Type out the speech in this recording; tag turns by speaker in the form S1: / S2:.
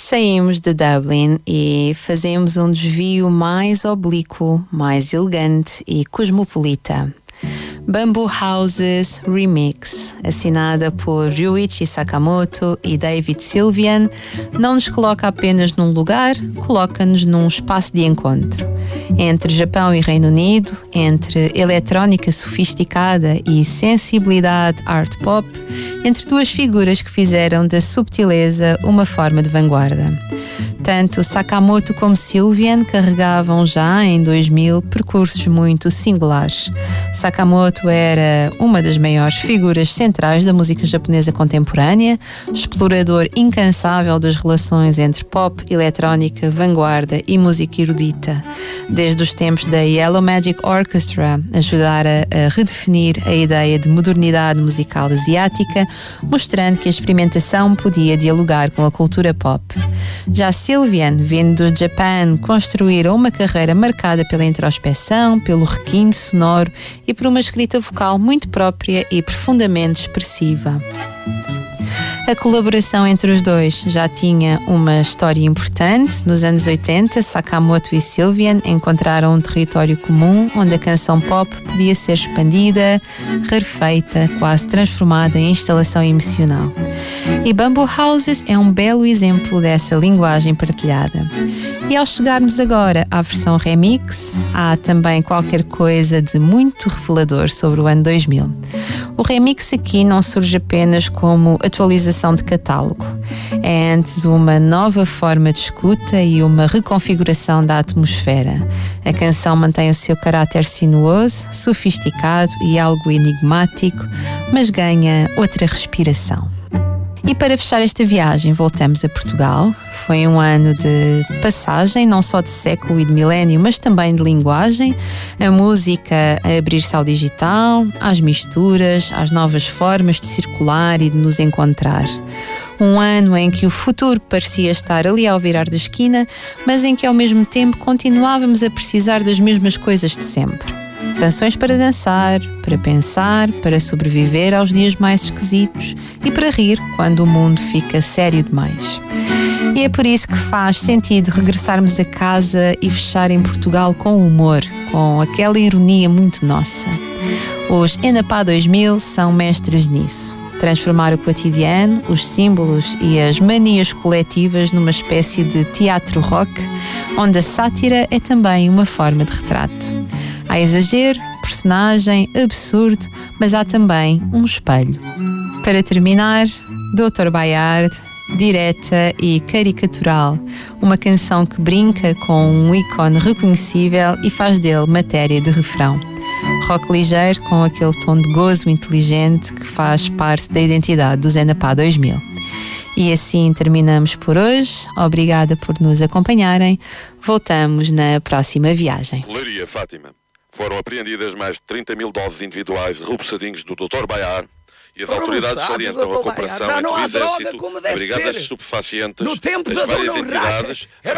S1: Saímos de Dublin e fazemos um desvio mais oblíquo, mais elegante e cosmopolita. Bamboo Houses Remix, assinada por Ryuichi Sakamoto e David Sylvian, não nos coloca apenas num lugar, coloca-nos num espaço de encontro. Entre Japão e Reino Unido, entre eletrónica sofisticada e sensibilidade art pop, entre duas figuras que fizeram da subtileza uma forma de vanguarda. Tanto Sakamoto como Sylvian carregavam já em 2000 percursos muito singulares. Sakamoto era uma das maiores figuras centrais da música japonesa contemporânea, explorador incansável das relações entre pop, eletrónica, vanguarda e música erudita. Desde os tempos da Yellow Magic Orchestra, ajudara a redefinir a ideia de modernidade musical asiática, mostrando que a experimentação podia dialogar com a cultura pop. Já Sylvian, vindo do Japão, construíram uma carreira marcada pela introspeção, pelo requinte sonoro e por uma escrita vocal muito própria e profundamente expressiva. A colaboração entre os dois já tinha uma história importante. Nos anos 80, Sakamoto e Sylvian encontraram um território comum onde a canção pop podia ser expandida, rarefeita, quase transformada em instalação emocional. E Bamboo Houses é um belo exemplo dessa linguagem partilhada. E ao chegarmos agora à versão remix, há também qualquer coisa de muito revelador sobre o ano 2000. O remix aqui não surge apenas como atualização de catálogo. É antes uma nova forma de escuta e uma reconfiguração da atmosfera. A canção mantém o seu caráter sinuoso, sofisticado e algo enigmático, mas ganha outra respiração. E para fechar esta viagem, voltamos a Portugal. Foi um ano de passagem, não só de século e de milénio, mas também de linguagem. A música a abrir-se ao digital, às misturas, às novas formas de circular e de nos encontrar. Um ano em que o futuro parecia estar ali ao virar da esquina, mas em que ao mesmo tempo continuávamos a precisar das mesmas coisas de sempre. Canções para dançar, para pensar, para sobreviver aos dias mais esquisitos e para rir quando o mundo fica sério demais. E é por isso que faz sentido regressarmos a casa e fechar em Portugal com humor, com aquela ironia muito nossa. Os Enapá 2000 são mestres nisso. Transformar o cotidiano, os símbolos e as manias coletivas numa espécie de teatro rock, onde a sátira é também uma forma de retrato. Há exagero, personagem, absurdo, mas há também um espelho. Para terminar, Dr. Bayard, direta e caricatural, uma canção que brinca com um ícone reconhecível e faz dele matéria de refrão. Rock ligeiro com aquele tom de gozo inteligente que faz parte da identidade do Enapá 2000. E assim terminamos por hoje. Obrigada por nos acompanharem. Voltamos na próxima viagem.
S2: Leiria, Fátima. Foram apreendidas mais de 30 mil doses individuais de repousadinhos do Dr. Bayard e as autoridades salientam a cooperação entre o Exército, a Brigadas Estupefacientes, as várias entidades,